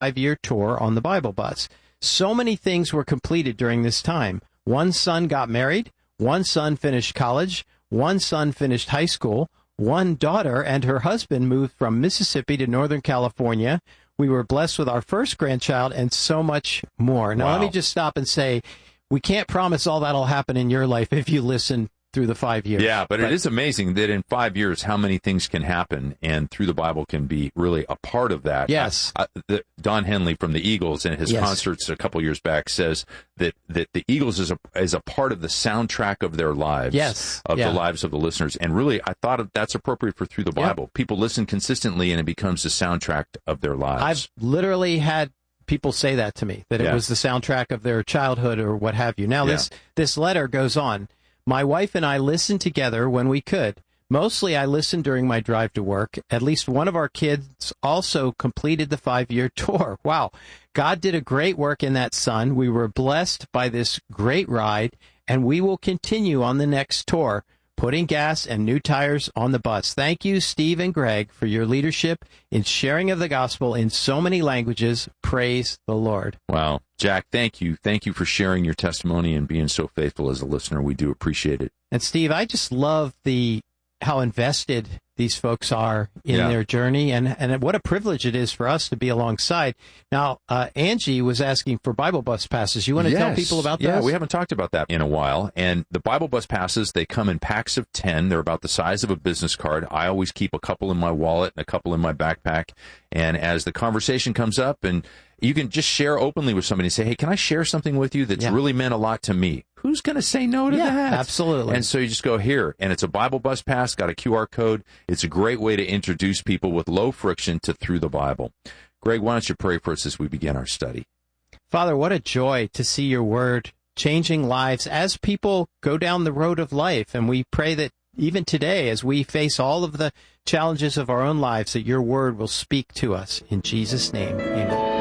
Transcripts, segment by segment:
5-year tour on the Bible Bus. So many things were completed during this time. One son got married, one son finished college, one son finished high school, one daughter and her husband moved from Mississippi to Northern California. We were blessed with our first grandchild and so much more. Now, Let me just stop and say, we can't promise all that'll happen in your life if you listen through the 5 years. Yeah, but it is amazing that in 5 years, how many things can happen, and Through the Bible can be really a part of that. Yes. Don Henley from the Eagles in his concerts a couple years back says that the Eagles is a part of the soundtrack of their lives, the lives of the listeners. And really, I thought that's appropriate for Through the Bible. People listen consistently, and it becomes the soundtrack of their lives. I've literally had people say that to me, that it was the soundtrack of their childhood or what have you. Now, this letter goes on. My wife and I listened together when we could. Mostly I listened during my drive to work. At least one of our kids also completed the 5-year tour. Wow. God did a great work in that son. We were blessed by this great ride, and we will continue on the next tour, putting gas and new tires on the bus. Thank you, Steve and Greg, for your leadership in sharing of the gospel in so many languages. Praise the Lord. Wow. Jack, thank you. Thank you for sharing your testimony and being so faithful as a listener. We do appreciate it. And Steve, I just love how invested these folks are in their journey, and what a privilege it is for us to be alongside. Now, Angie was asking for Bible Bus passes. You want to tell people about those? Yeah, we haven't talked about that in a while. And the Bible Bus passes, they come in packs of 10. They're about the size of a business card. I always keep a couple in my wallet and a couple in my backpack. And as the conversation comes up, and you can just share openly with somebody and say, hey, can I share something with you that's really meant a lot to me? Who's going to say no to that? Absolutely. And so you just go here, and it's a Bible Bus pass, got a QR code. It's a great way to introduce people with low friction to Through the Bible. Greg, why don't you pray for us as we begin our study? Father, what a joy to see your word changing lives as people go down the road of life. And we pray that even today, as we face all of the challenges of our own lives, that your word will speak to us. In Jesus' name, amen.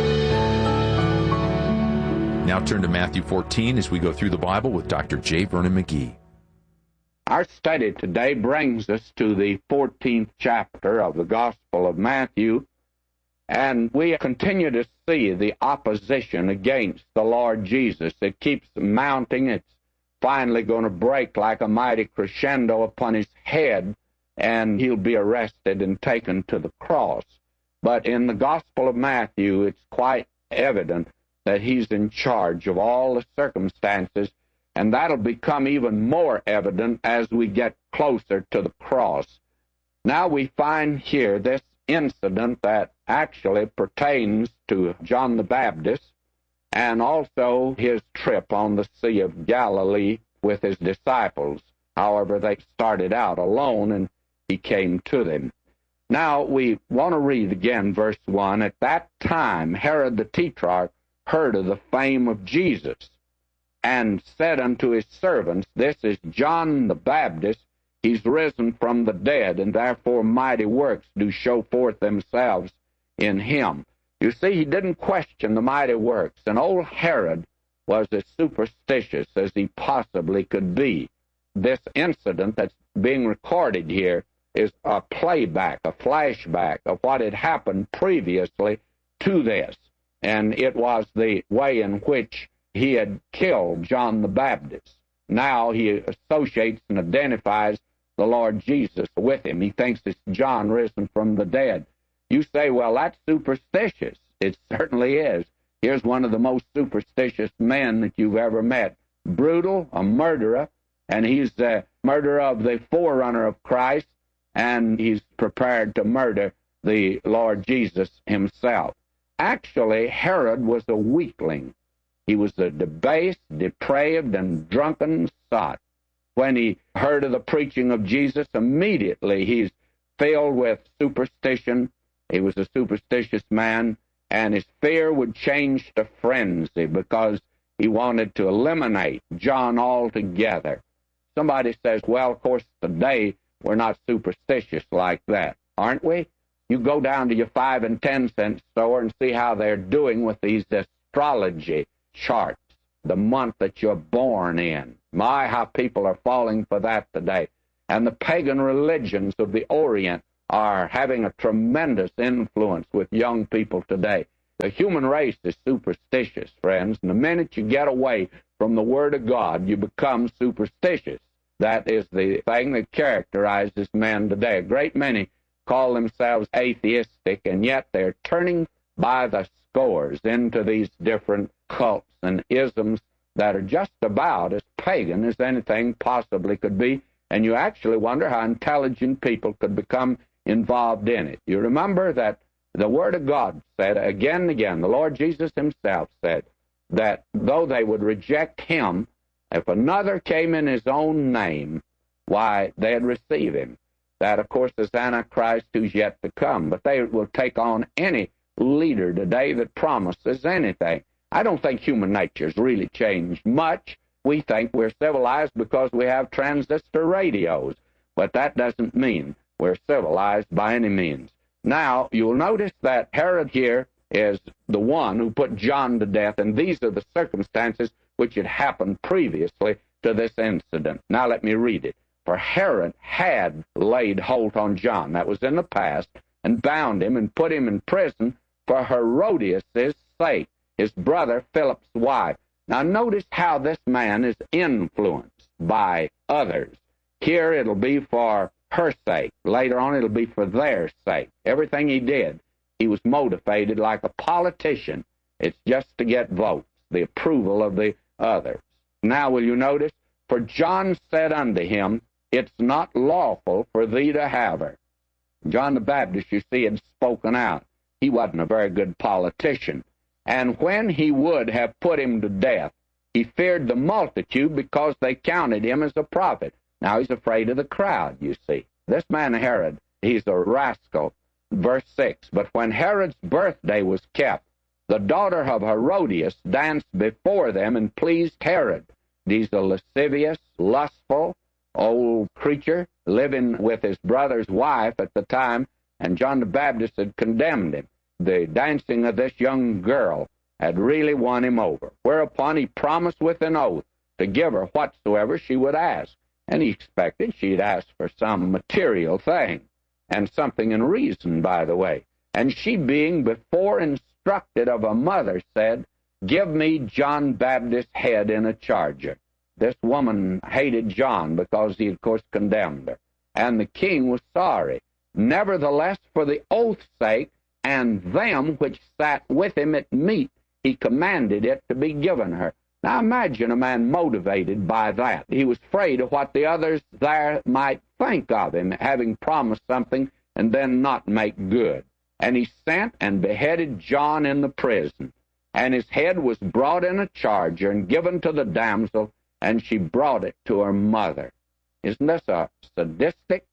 Now turn to Matthew 14 as we go through the Bible with Dr. J. Vernon McGee. Our study today brings us to the 14th chapter of the Gospel of Matthew, and we continue to see the opposition against the Lord Jesus. It keeps mounting. It's finally going to break like a mighty crescendo upon his head, and he'll be arrested and taken to the cross. But in the Gospel of Matthew, it's quite evident that he's in charge of all the circumstances, and that'll become even more evident as we get closer to the cross. Now we find here this incident that actually pertains to John the Baptist and also his trip on the Sea of Galilee with his disciples. However, they started out alone, and he came to them. Now we want to read again verse 1. At that time Herod the Tetrarch heard of the fame of Jesus, and said unto his servants, This is John the Baptist. He's risen from the dead, and therefore mighty works do show forth themselves in him. You see, he didn't question the mighty works, and old Herod was as superstitious as he possibly could be. This incident that's being recorded here is a playback, a flashback of what had happened previously to this. And it was the way in which he had killed John the Baptist. Now he associates and identifies the Lord Jesus with him. He thinks it's John risen from the dead. You say, well, that's superstitious. It certainly is. Here's one of the most superstitious men that you've ever met. Brutal, a murderer, and he's the murderer of the forerunner of Christ, and he's prepared to murder the Lord Jesus himself. Actually, Herod was a weakling. He was a debased, depraved, and drunken sot. When he heard of the preaching of Jesus, immediately he's filled with superstition. He was a superstitious man, and his fear would change to frenzy because he wanted to eliminate John altogether. Somebody says, well, of course, today we're not superstitious like that, aren't we? You go down to your 5 and 10 cent store and see how they're doing with these astrology charts, the month that you're born in. My, how people are falling for that today. And the pagan religions of the Orient are having a tremendous influence with young people today. The human race is superstitious, friends, and the minute you get away from the Word of God, you become superstitious. That is the thing that characterizes men today. A great many call themselves atheistic, and yet they're turning by the scores into these different cults and isms that are just about as pagan as anything possibly could be, and you actually wonder how intelligent people could become involved in it. You remember that the Word of God said again and again, the Lord Jesus himself said, that though they would reject him, if another came in his own name, why, they'd receive him. That, of course, is Antichrist who's yet to come, but they will take on any leader today that promises anything. I don't think human nature's really changed much. We think we're civilized because we have transistor radios, but that doesn't mean we're civilized by any means. Now, you'll notice that Herod here is the one who put John to death, and these are the circumstances which had happened previously to this incident. Now let me read it. For Herod had laid hold on John, that was in the past, and bound him and put him in prison for Herodias' sake, his brother Philip's wife. Now notice how this man is influenced by others. Here it'll be for her sake. Later on it'll be for their sake. Everything he did, he was motivated like a politician. It's just to get votes, the approval of the others. Now will you notice? For John said unto him, It's not lawful for thee to have her. John the Baptist, you see, had spoken out. He wasn't a very good politician. And when he would have put him to death, he feared the multitude because they counted him as a prophet. Now he's afraid of the crowd, you see. This man Herod, he's a rascal. Verse 6, But when Herod's birthday was kept, the daughter of Herodias danced before them and pleased Herod. He's a lascivious, lustful, old creature living with his brother's wife at the time, and John the Baptist had condemned him. The dancing of this young girl had really won him over, whereupon he promised with an oath to give her whatsoever she would ask. And he expected she'd ask for some material thing, and something in reason, by the way. And she, being before instructed of a mother, said, Give me John Baptist's head in a charger. This woman hated John because he, of course, condemned her. And the king was sorry. Nevertheless, for the oath's sake, and them which sat with him at meat, he commanded it to be given her. Now imagine a man motivated by that. He was afraid of what the others there might think of him, having promised something and then not make good. And he sent and beheaded John in the prison. And his head was brought in a charger and given to the damsel, and she brought it to her mother. Isn't this a sadistic,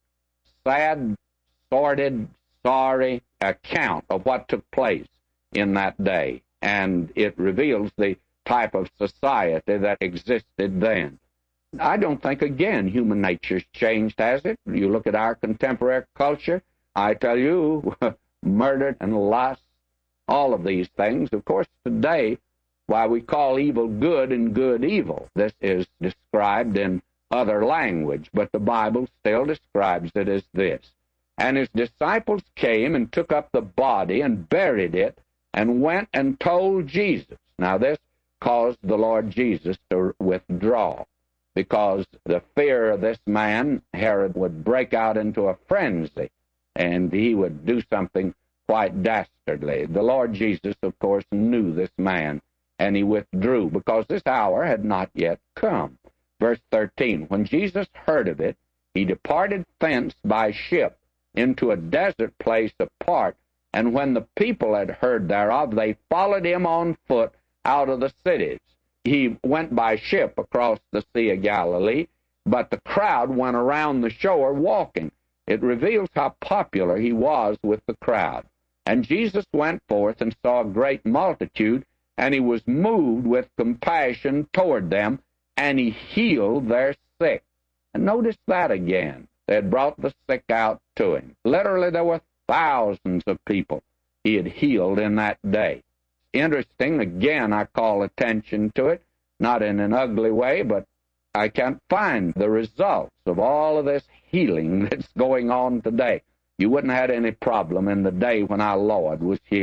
sad, sordid, sorry account of what took place in that day? And it reveals the type of society that existed then. I don't think, again, human nature's changed, has it? You look at our contemporary culture, I tell you, murder and lust, all of these things. Of course, today, why we call evil good and good evil. This is described in other language, but the Bible still describes it as this. And his disciples came and took up the body and buried it and went and told Jesus. Now this caused the Lord Jesus to withdraw, because the fear of this man, Herod, would break out into a frenzy, and he would do something quite dastardly. The Lord Jesus, of course, knew this man, and he withdrew, because this hour had not yet come. Verse 13, When Jesus heard of it, he departed thence by ship into a desert place apart, and when the people had heard thereof, they followed him on foot out of the cities. He went by ship across the Sea of Galilee, but the crowd went around the shore walking. It reveals how popular he was with the crowd. And Jesus went forth and saw a great multitude, and he was moved with compassion toward them, and he healed their sick. And notice that again. They had brought the sick out to him. Literally, there were thousands of people he had healed in that day. Interesting, again, I call attention to it, not in an ugly way, but I can't find the results of all of this healing that's going on today. You wouldn't have had any problem in the day when our Lord was here.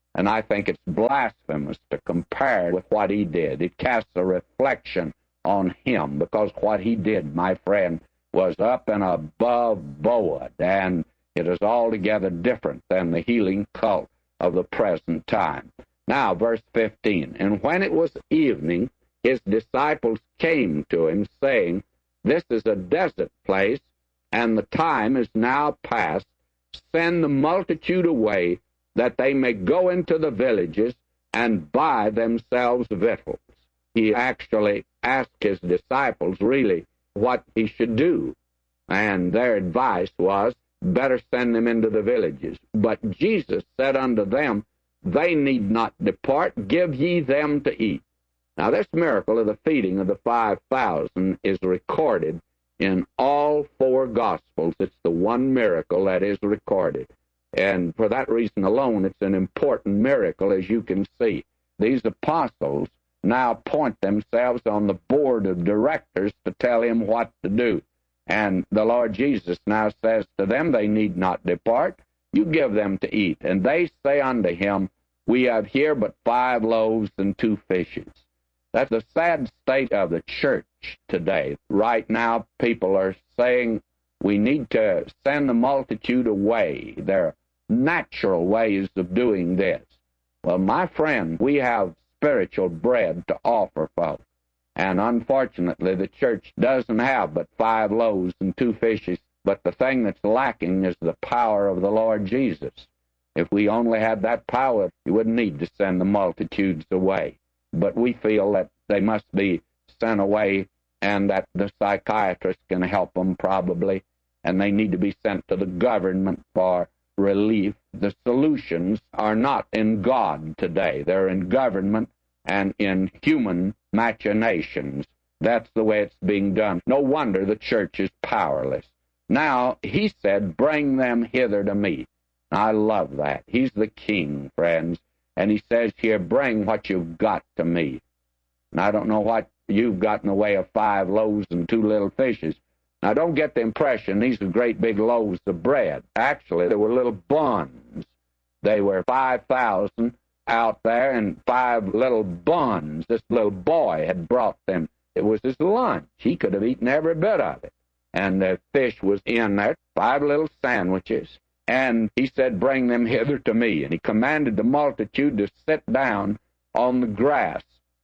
And I think it's blasphemous to compare with what he did. It casts a reflection on him, because what he did, my friend, was up and above board, and it is altogether different than the healing cult of the present time. Now, verse 15, and when it was evening, his disciples came to him, saying, This is a desert place, and the time is now past. Send the multitude away, that they may go into the villages and buy themselves victuals. He actually asked his disciples, really, what he should do. And their advice was, better send them into the villages. But Jesus said unto them, They need not depart, give ye them to eat. Now, this miracle of the feeding of the 5,000 is recorded in all four Gospels. It's the one miracle that is recorded. And for that reason alone, it's an important miracle, as you can see. These apostles now point themselves on the board of directors to tell him what to do. And the Lord Jesus now says to them, They need not depart. You give them to eat. And they say unto him, We have here but 5 loaves and 2 fishes. That's the sad state of the church today. Right now, people are saying we need to send the multitude away. There are natural ways of doing this. Well, my friend, we have spiritual bread to offer folks. And unfortunately, the church doesn't have but 5 loaves and 2 fishes. But the thing that's lacking is the power of the Lord Jesus. If we only had that power, you wouldn't need to send the multitudes away. But we feel that they must be sent away and that the psychiatrist can help them probably, and they need to be sent to the government for relief. The solutions are not in God today. They're in government and in human machinations. That's the way it's being done. No wonder the church is powerless. Now, he said, Bring them hither to me. I love that. He's the king, friends. And he says here, Bring what you've got to me. And I don't know what you've got in the way of 5 loaves and 2 little fishes. Now, don't get the impression these are great big loaves of bread. Actually, they were little buns. They were 5,000 out there and 5 little buns. This little boy had brought them. It was his lunch. He could have eaten every bit of it. And the fish was in there, 5 little sandwiches. And he said, Bring them hither to me. And he commanded the multitude to sit down on the grass.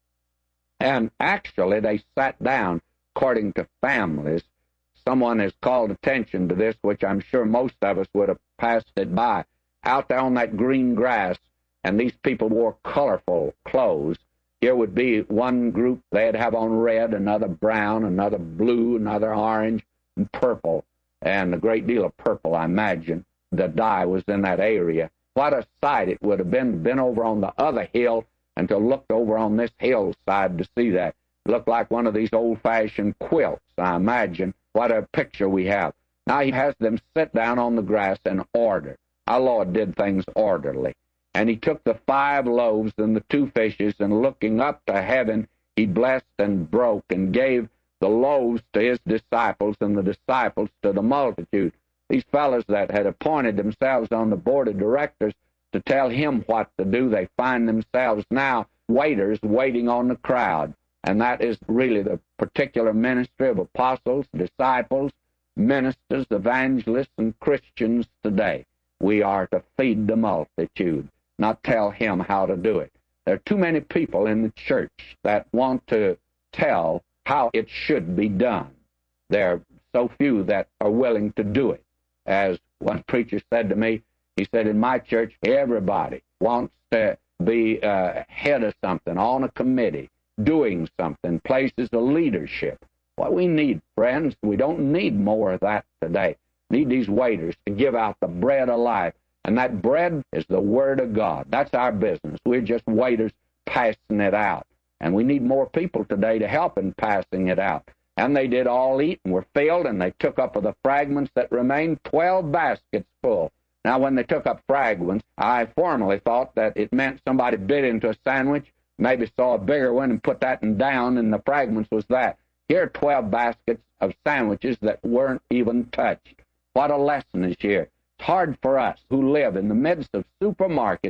And actually, they sat down according to families. Someone has called attention to this, which I'm sure most of us would have passed it by. Out there on that green grass, and these people wore colorful clothes. Here would be one group, they'd have on red, another brown, another blue, another orange, and purple. And a great deal of purple, I imagine. The dye was in that area. What a sight it would have been over on the other hill and to look over on this hillside to see that. It looked like one of these old-fashioned quilts, I imagine. What a picture we have. Now he has them sit down on the grass and order. Our Lord did things orderly. And he took the 5 loaves and the 2 fishes, and looking up to heaven, he blessed and broke and gave the loaves to his disciples and the disciples to the multitude. These fellows that had appointed themselves on the board of directors to tell him what to do, they find themselves now waiters waiting on the crowd. And that is really the particular ministry of apostles, disciples, ministers, evangelists, and Christians today. We are to feed the multitude, not tell him how to do it. There are too many people in the church that want to tell how it should be done. There are so few that are willing to do it. As one preacher said to me, he said, in my church, everybody wants to be head of something, on a committee, doing something, places of leadership. What we need, friends, we don't need more of that today. Need these waiters to give out the bread of life. And that bread is the Word of God. That's our business. We're just waiters passing it out. And we need more people today to help in passing it out. And they did all eat and were filled, and they took up of the fragments that remained 12 baskets full. Now, when they took up fragments, I formerly thought that it meant somebody bit into a sandwich, maybe saw a bigger one and put that one down, and the fragments was that. Here are 12 baskets of sandwiches that weren't even touched. What a lesson is here. It's hard for us who live in the midst of supermarkets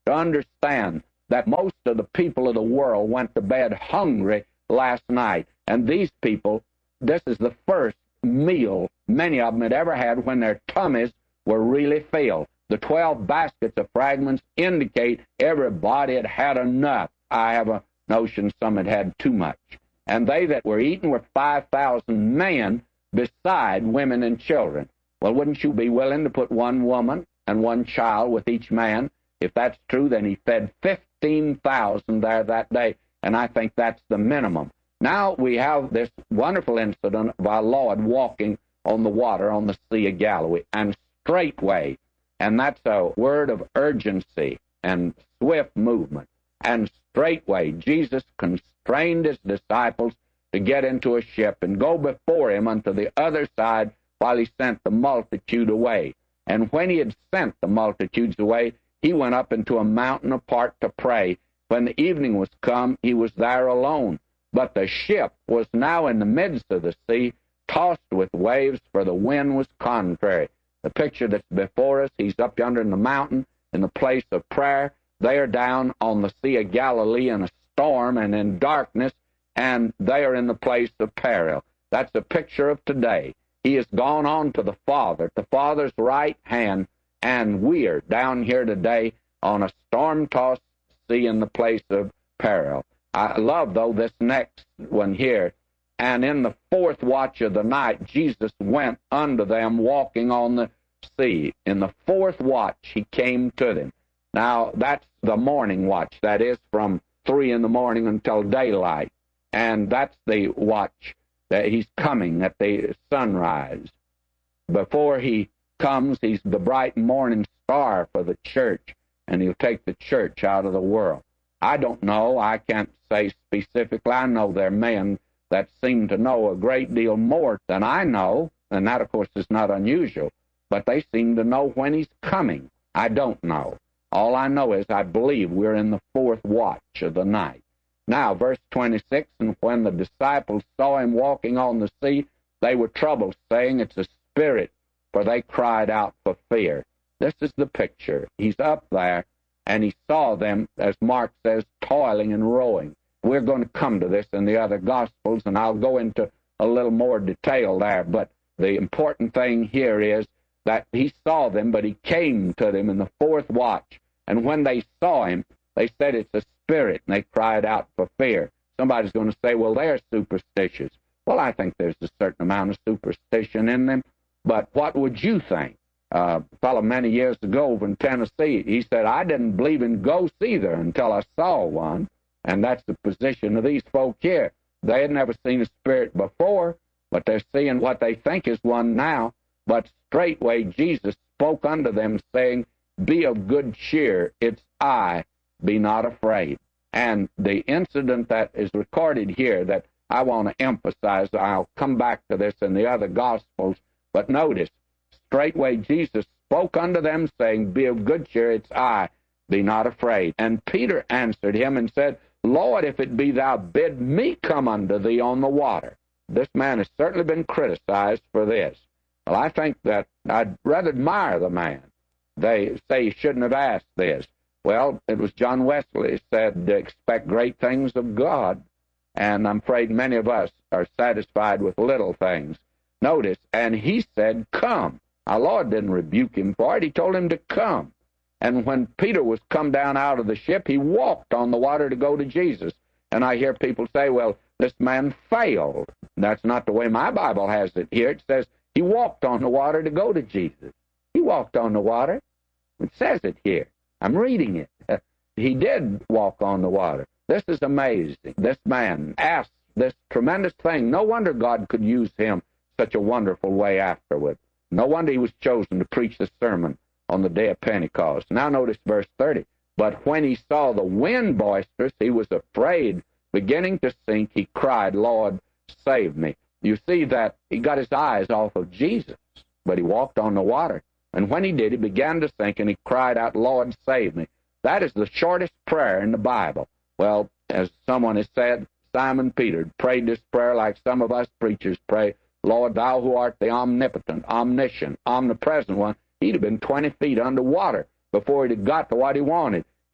to understand that most of the people of the world went to bed hungry last night. And these people, this is the first meal many of them had ever had when their tummies were really filled. The 12 baskets of fragments indicate everybody had had enough. I have a notion some had had too much. And they that were eaten were 5,000 men, beside women and children. Well, wouldn't you be willing to put one woman and one child with each man? If that's true, then he fed 15,000 there that day, and I think that's the minimum. Now we have this wonderful incident of our Lord walking on the water on the Sea of Galilee, and straightway, and that's a word of urgency and swift movement, and straightway Jesus constrained his disciples to get into a ship and go before him unto the other side while he sent the multitude away. And when he had sent the multitudes away, he went up into a mountain apart to pray. When the evening was come, he was there alone. But the ship was now in the midst of the sea, tossed with waves, for the wind was contrary. The picture that's before us, he's up yonder in the mountain, in the place of prayer. They are down on the Sea of Galilee in a storm and in darkness, and they are in the place of peril. That's a picture of today. He has gone on to the Father's right hand, and we're down here today on a storm-tossed sea in the place of peril. I love, though, this next one here. And in the fourth watch of the night, Jesus went unto them walking on the sea. In the fourth watch, he came to them. Now, that's the morning watch. That is from 3 in the morning until daylight. And that's the watch that he's coming at the sunrise. Before he comes, he's the bright morning star for the church, and he'll take the church out of the world. I don't know. I can't say specifically. I know there are men that seem to know a great deal more than I know, and that, of course, is not unusual, but they seem to know when he's coming. I don't know. All I know is I believe we're in the fourth watch of the night. Now, verse 26, and when the disciples saw him walking on the sea, they were troubled, saying, it's a spirit, for they cried out for fear. This is the picture. He's up there, and he saw them, as Mark says, toiling and rowing. We're going to come to this in the other Gospels, and I'll go into a little more detail there, but the important thing here is that he saw them, but he came to them in the fourth watch. And when they saw him, they said it's a spirit, and they cried out for fear. Somebody's going to say, well, they're superstitious. Well, I think there's a certain amount of superstition in them, but what would you think? A fellow many years ago over in Tennessee, he said, I didn't believe in ghosts either until I saw one, and that's the position of these folk here. They had never seen a spirit before, but they're seeing what they think is one now. But straightway Jesus spoke unto them, saying, be of good cheer, it's I, be not afraid. And the incident that is recorded here that I want to emphasize, I'll come back to this in the other Gospels, but notice, straightway Jesus spoke unto them, saying, be of good cheer, it's I, be not afraid. And Peter answered him and said, Lord, if it be thou, bid me come unto thee on the water. This man has certainly been criticized for this. Well, I think that I'd rather admire the man. They say he shouldn't have asked this. Well, it was John Wesley said, expect great things of God, and I'm afraid many of us are satisfied with little things. Notice, and he said, come. Our Lord didn't rebuke him for it. He told him to come. And when Peter was come down out of the ship, he walked on the water to go to Jesus. And I hear people say, well, this man failed. That's not the way my Bible has it here. It says he walked on the water to go to Jesus. He walked on the water. It says it here. I'm reading it. He did walk on the water. This is amazing. This man asked this tremendous thing. No wonder God could use him such a wonderful way afterward. No wonder he was chosen to preach the sermon on the day of Pentecost. Now notice verse 30. But when he saw the wind boisterous, he was afraid. Beginning to sink, he cried, Lord, save me. You see that he got his eyes off of Jesus, but he walked on the water. And when he did, he began to sink, and he cried out, Lord, save me. That is the shortest prayer in the Bible. Well, as someone has said, Simon Peter prayed this prayer like some of us preachers pray, Lord, thou who art the omnipotent, omniscient, omnipresent one. He'd have been 20 feet underwater before he'd have got to what he wanted.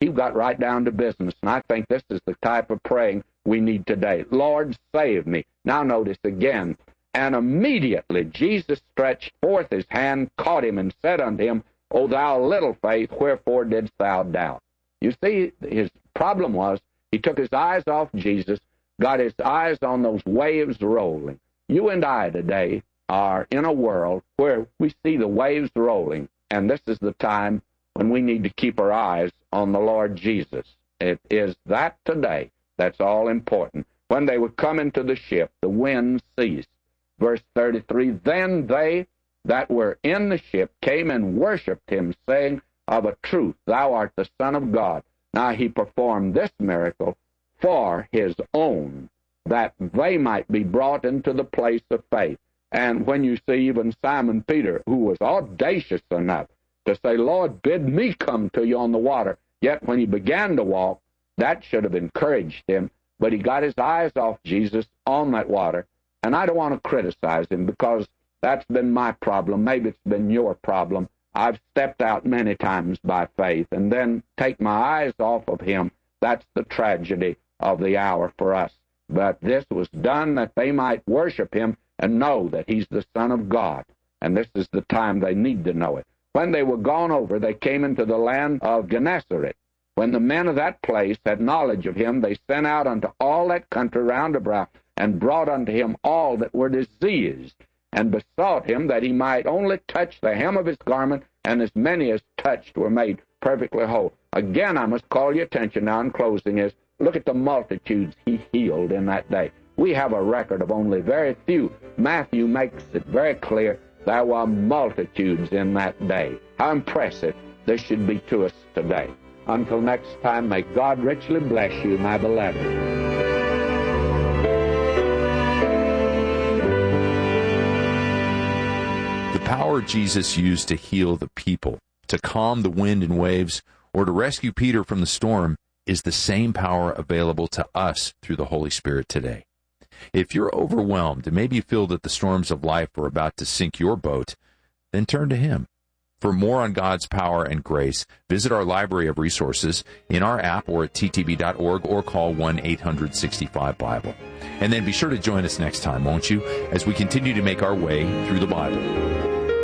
he got right down to business. And I think this is the type of praying we need today. Lord, save me. Now notice again, and immediately Jesus stretched forth his hand, caught him, and said unto him, O thou little faith, wherefore didst thou doubt? You see, his problem was he took his eyes off Jesus, got his eyes on those waves rolling. You and I today are in a world where we see the waves rolling, and this is the time when we need to keep our eyes on the Lord Jesus. It is that today that's all important. When they would come into the ship, the wind ceased. Verse 33, then they that were in the ship came and worshipped him, saying, of a truth, thou art the Son of God. Now he performed this miracle for his own, that they might be brought into the place of faith. And when you see even Simon Peter, who was audacious enough to say, Lord, bid me come to you on the water, yet when he began to walk, that should have encouraged him, but he got his eyes off Jesus on that water. And I don't want to criticize him, because that's been my problem. Maybe it's been your problem. I've stepped out many times by faith and then take my eyes off of him. That's the tragedy of the hour for us. But this was done that they might worship him and know that he's the Son of God. And this is the time they need to know it. When they were gone over, they came into the land of Gennesaret. When the men of that place had knowledge of him, they sent out unto all that country round about, and brought unto him all that were diseased, and besought him that he might only touch the hem of his garment, and as many as touched were made perfectly whole. Again, I must call your attention now in closing is, look at the multitudes he healed in that day. We have a record of only very few. Matthew makes it very clear there were multitudes in that day. How impressive this should be to us today. Until next time, may God richly bless you, my beloved. The power Jesus used to heal the people, to calm the wind and waves, or to rescue Peter from the storm is the same power available to us through the Holy Spirit today. If you're overwhelmed and maybe you feel that the storms of life are about to sink your boat, then turn to Him. For more on God's power and grace, visit our library of resources in our app or at ttb.org or call 1-800-65-BIBLE. And then be sure to join us next time, won't you, as we continue to make our way through the Bible.